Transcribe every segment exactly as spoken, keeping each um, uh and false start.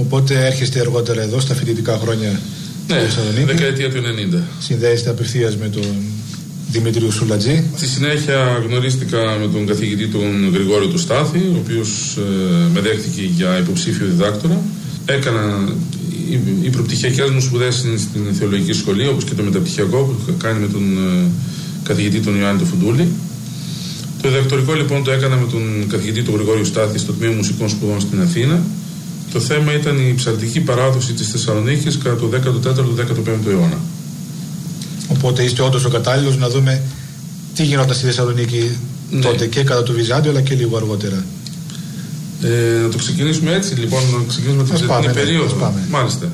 Οπότε έρχεστε αργότερα εδώ στα φοιτητικά χρόνια. Ναι, δεκαετία του ενενήντα. Συνδέεστε απευθείας με τον Δημήτριο Σουλατζή. Στη συνέχεια γνωρίστηκα με τον καθηγητή τον Γρηγόριο του Στάθη, ο οποίος ε, με δέχτηκε για υποψήφιο διδάκτορα. Έκανα οι, οι προπτυχιακές μου σπουδές στην θεολογική σχολή, όπως και το μεταπτυχιακό που είχα κάνει με τον ε, καθηγητή τον Ιωάννη τον Φουντούλη. Το διδακτορικό λοιπόν το έκανα με τον καθηγητή τον Γρηγόριο Στάθη στο Τμήμα Μουσικών Σπουδών στην Αθήνα. Το θέμα ήταν η ψαλτική παράδοση της Θεσσαλονίκης κατά το δέκατο τέταρτο δέκατο πέμπτο αιώνα. Οπότε είστε όντως ο κατάλληλος να δούμε τι γινόταν στη Θεσσαλονίκη ναι. τότε και κατά το Βυζάντιο αλλά και λίγο αργότερα. Ε, να το ξεκινήσουμε έτσι λοιπόν, να ξεκινήσουμε την ψαλτική περίοδο. Ναι, Μάλιστα.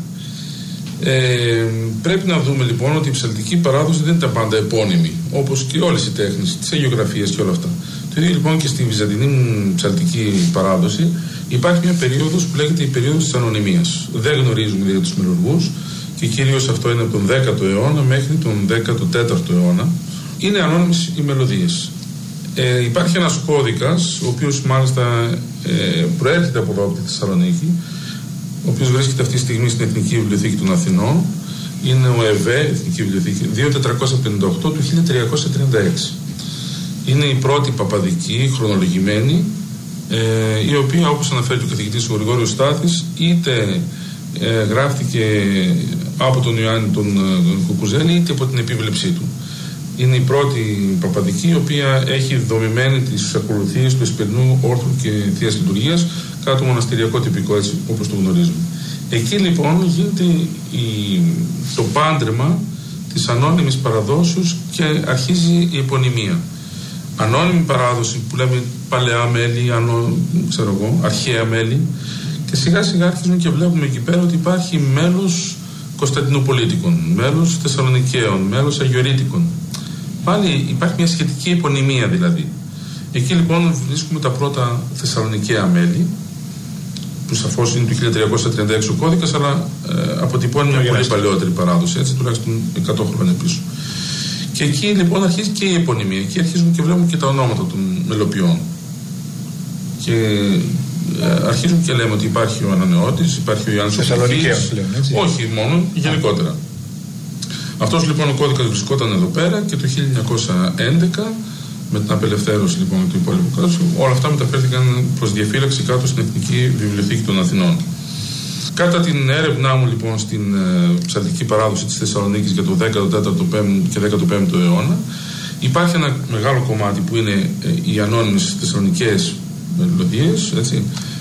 Ε, πρέπει να δούμε λοιπόν ότι η ψαλτική παράδοση δεν ήταν πάντα επώνυμη, όπως και όλες οι τέχνες, τις αγιογραφίες και όλα αυτά. Το ίδιο λοιπόν και στη βυζαντινή ψαλτική παράδοση υπάρχει μια περίοδος που λέγεται η περίοδος της ανωνυμίας. Δεν γνωρίζουμε δηλαδή τους μελουργούς και κυρίως αυτό είναι από τον δέκατο αιώνα μέχρι τον δέκατο τέταρτο αιώνα. Είναι ανώνυμες οι μελωδίες. Ε, υπάρχει ένας κώδικας, ο οποίος μάλιστα ε, προέρχεται από εδώ από τη Θεσσαλονίκη, ο οποίος βρίσκεται αυτή τη στιγμή στην Εθνική Βιβλιοθήκη των Αθηνών. Είναι ο ΕΒΕ, Εθνική Βιβλιοθήκη, δύο τετρακόσια πενήντα οκτώ του χίλια τριακόσια τριάντα έξι. Είναι η πρώτη παπαδική, χρονολογημένη, ε, η οποία, όπως αναφέρει ο καθηγητής ο Γρηγόριος Στάθης, είτε ε, γράφτηκε από τον Ιωάννη τον, τον Κουκουζέλη, είτε από την επίβλεψή του. Είναι η πρώτη παπαδική, η οποία έχει δομημένη τις ακολουθίες του Εσπερινού Όρθρου και Θείας Λειτουργίας κατά το μοναστηριακό τυπικό, έτσι όπως το γνωρίζουμε. Εκεί λοιπόν γίνεται η, το πάντρεμα της ανώνυμης παραδόσεως και αρχίζει η επωνυμία. Ανώνυμη παράδοση που λέμε παλαιά μέλη, ανώ, ξέρω εγώ, αρχαία μέλη, και σιγά σιγά αρχίζουμε και βλέπουμε εκεί πέρα ότι υπάρχει μέλος Κωνσταντινοπολίτικων, μέλος Θεσσαλονικαίων, μέλος Αγιορείτικων. Πάλι υπάρχει μια σχετική επωνυμία δηλαδή. Εκεί λοιπόν βρίσκουμε τα πρώτα θεσσαλονικαία μέλη, που σαφώς είναι του χίλια τριακόσια τριάντα έξι ο κώδικας, αλλά ε, αποτυπώνει μια πολύ παλαιότερη παράδοση, έτσι τουλάχιστον εκατό χρόνια πίσω. Και εκεί λοιπόν αρχίζει και η επωνυμία. Εκεί αρχίζουμε και βλέπουμε και τα ονόματα των μελοποιών. Και ε, αρχίζουμε και λέμε ότι υπάρχει ο Ανανεώτης, υπάρχει ο Ιωάννης ο Πληθύς. Όχι μόνο, γενικότερα. Αυτός λοιπόν ο κώδικας βρισκόταν εδώ πέρα και το χίλια εννιακόσια έντεκα, με την απελευθέρωση λοιπόν του υπόλοιπου κράτους, όλα αυτά μεταφέρθηκαν προς διαφύλαξη κάτω στην Εθνική Βιβλιοθήκη των Αθηνών. Κατά την έρευνά μου λοιπόν στην ε, ψαλτική παράδοση της Θεσσαλονίκης για το δέκατο τέταρτο και δέκατο πέμπτο αιώνα, υπάρχει ένα μεγάλο κομμάτι που είναι ε, οι ανώνυμες θεσσαλονικές μελωδίες, έτσι,